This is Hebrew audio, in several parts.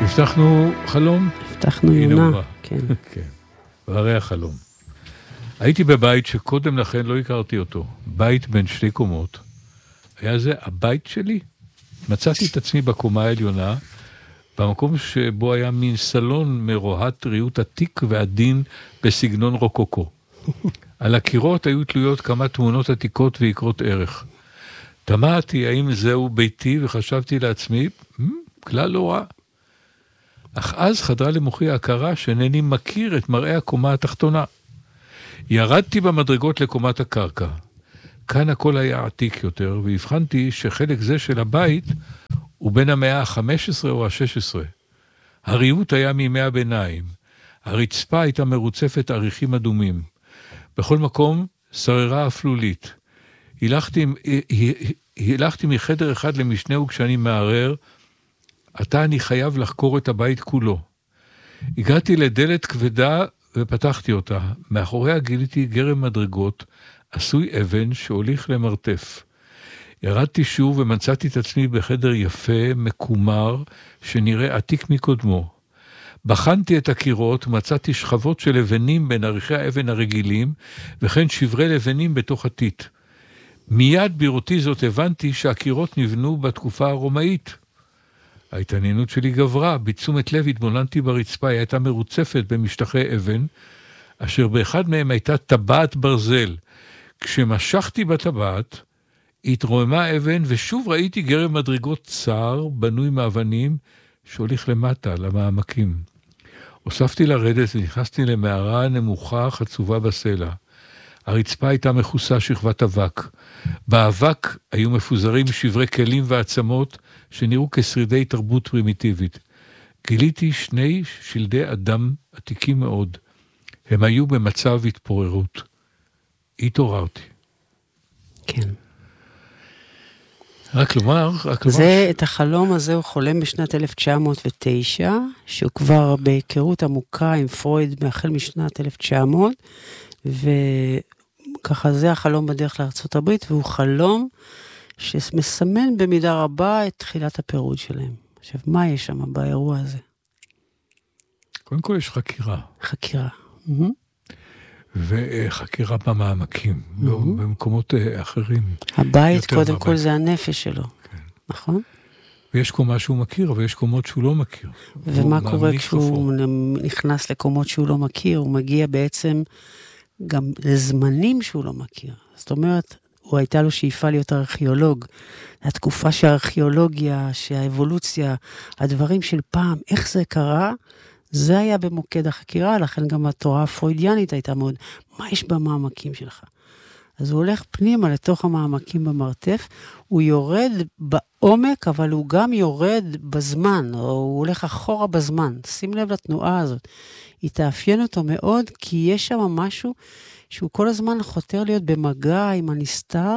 הבטחנו חלום? הבטחנו יונה, כן. כן, והרי החלום. הייתי בבית שקודם לכן לא הכרתי אותו, בית בין 2 קומות. היה זה הבית שלי. מצאתי את עצמי בקומה העליונה, במקום שבו היה מין סלון מרוהט ריהוט עתיק ועדין בסגנון רוקוקו. על הקירות היו תלויות כמה תמונות עתיקות ויקרות ערך. תמהתי האם זהו ביתי וחשבתי לעצמי, כלל לא רע. אך אז חדרה למוחי ההכרה שאינני מכיר את מראה הקומה התחתונה. ירדתי במדרגות לקומת הקרקע. כאן הכל היה עתיק יותר, והבחנתי שחלק זה של הבית הוא בין המאה ה-15 או ה-16. הריהוט היה מימי הביניים. הרצפה הייתה מרוצפת עריכים אדומים. בכל מקום שררה אפלולית. הילכתי מחדר אחד למשנהו כשאני מערער, עתה אני חייב לחקור את הבית כולו. הגעתי לדלת כבדה ופתחתי אותה. מאחוריה גיליתי גרם מדרגות, עשוי אבן שהוליך למרתף. ירדתי שוב ומצאתי את עצמי בחדר יפה, מקומר, שנראה עתיק מקודמו. בחנתי את הקירות, מצאתי שכבות של לבנים בין עריכי האבן הרגילים, וכן שברי לבנים בתוך עתית. מיד בראותי זאת הבנתי שהקירות נבנו בתקופה הרומאית. ההתעניינות שלי גברה, בתשומת לב התבוננתי ברצפה, היא הייתה מרוצפת במשטחי אבן, אשר באחד מהם הייתה טבעת ברזל. כשמשכתי בטבעת, התרוממה אבן, ושוב ראיתי גרם מדרגות צר, בנוי מאבנים, שהוליך למטה, למעמקים. הוספתי לרדת ונכנסתי למערה נמוכה חצובה בסלע. הרצפה הייתה מכוסה שכבת אבק. באבק היו מפוזרים שברי כלים ועצמות שנראו כשרידי תרבות פרימיטיבית. גיליתי 2 שלדי אדם עתיקים מאוד. הם היו במצב התפוררות. התעוררתי. כן. רק לומר... את החלום הזה הוא חולם בשנת 1909, שהוא כבר בהיכרות עמוקה עם פרויד מהחל משנת 1900, וככה זה החלום בדרך לארצות הברית, והוא חלום שמסמן במידה רבה את תחילת הפירוד שלהם. עכשיו, מה יש שם באירוע הזה? קודם כל יש חקירה. חקירה. וחקירה במעמקים, לא במקומות אחרים. הבית, קודם כל, זה הנפש שלו. כן. נכון? ויש קומה שהוא מכיר, ויש קומות שהוא לא מכיר. ומה קורה כשהוא נכנס לקומות שהוא לא מכיר? הוא מגיע בעצם גם לזמנים שהוא לא מכיר. זאת אומרת, הוא הייתה לו שאיפה להיות ארכיאולוג. התקופה שהארכיאולוגיה, שהאבולוציה, הדברים של פעם, איך זה קרה, זה היה במוקד החקירה, לכן גם התורה הפרוידיאנית הייתה מאוד, מה יש במעמקים שלך? אז הוא הולך פנימה לתוך המעמקים במרתף, הוא יורד בעומק, אבל הוא גם יורד בזמן, או הוא הולך אחורה בזמן. שים לב לתנועה הזאת. היא תאפיין אותו מאוד, כי יש שם משהו שהוא כל הזמן חותר להיות במגע עם הנסתר,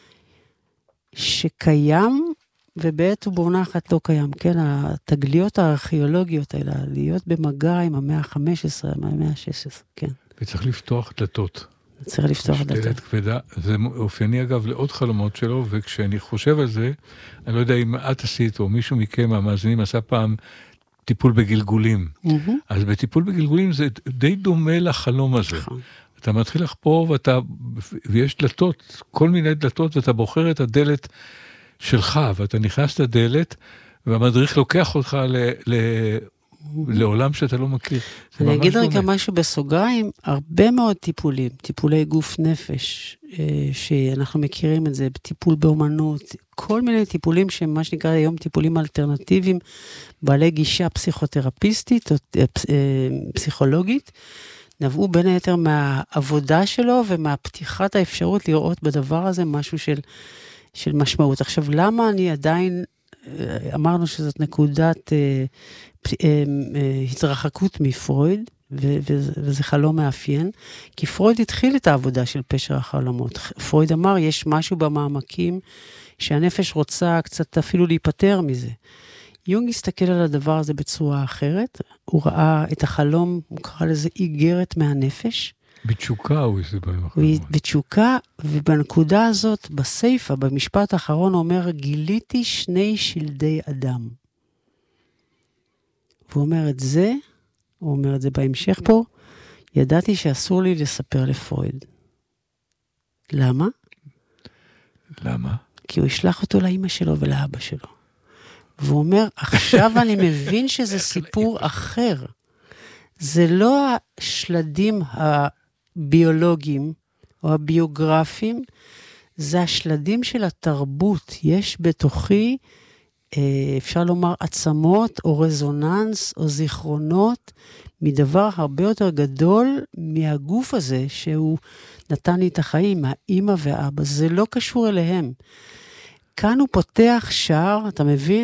שקיים, ובעת ובעונה אחת לא קיים. כן, התגליות הארכיאולוגיות האלה, להיות במגע עם המאה ה-15, המאה ה-16, כן. וצריך לפתוח דלתות. צריך לפתוח דלתות. דלת כבדה, זה אופייני אגב לעוד חלומות שלו, וכשאני חושב על זה, אני לא יודע אם את עשית, או מישהו מכם, המאזינים עשה פעם טיפול בגלגולים. אז בטיפול בגלגולים זה די דומה לחלום הזה. אתה מתחיל לחפור, ויש דלתות, כל מיני דלתות, ואתה בוחר את הדלת שלך, ואתה נכנס לדלת, והמדריך לוקח אותך לעולם שאתה לא מכיר. אני אגיד רגע משהו בסוגריים, הרבה מאוד טיפולים, טיפולי גוף נפש, שאנחנו מכירים את זה, טיפול באומנות, כל מיני טיפולים שהם מה שנקרא היום טיפולים אלטרנטיביים, בעלי גישה פסיכותרפיסטית או פסיכולוגית, נבעו בין היתר מהעבודה שלו ומהפתיחת האפשרות לראות בדבר הזה משהו של משמעות. עכשיו, למה אני עדיין, אמרנו שזאת נקודת התרחקות מפרויד, וזה חלום מאפיין, כי פרויד התחיל את העבודה של פשר החלומות. פרויד אמר, יש משהו במעמקים שהנפש רוצה קצת אפילו להיפטר מזה. יונג הסתכל על הדבר הזה בצורה אחרת, הוא ראה את החלום, הוא קרא לזה איגרת מהנפש. בתשוקה הוא הסתכל. בתשוקה, ובנקודה הזאת, בסייפה, במשפט האחרון, הוא אומר, גיליתי 2 שלדי אדם. והוא אומר את זה, הוא אומר את זה בהמשך פה, ידעתי שאסור לי לספר לפרויד. למה? למה? כי הוא ישלח אותו לאמא שלו ולאבא שלו. והוא אומר, עכשיו אני מבין שזה סיפור אחר. זה לא השלדים הביולוגיים או הביוגרפיים, זה השלדים של התרבות. יש בתוכי, אפשר לומר, עצמות או רזוננס או זיכרונות, מדבר הרבה יותר גדול מהגוף הזה, שהוא נתן לי את החיים, האמא והאבא. זה לא קשור אליהם. כאן הוא פותח שער, אתה מבין?